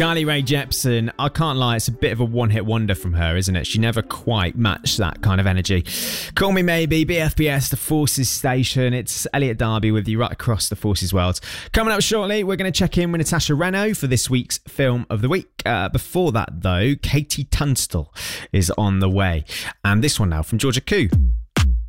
Carly Rae Jepsen, I can't lie, it's a bit of a one-hit wonder from her, isn't it? She never quite matched that kind of energy. Call Me Maybe, BFBS, The Forces Station. It's Elliot Darby with you right across the Forces world. Coming up shortly, we're going to check in with Natasha Reno for this week's Film of the Week. Before that, though, Katie Tunstall is on the way. And this one now from Georgia Koo.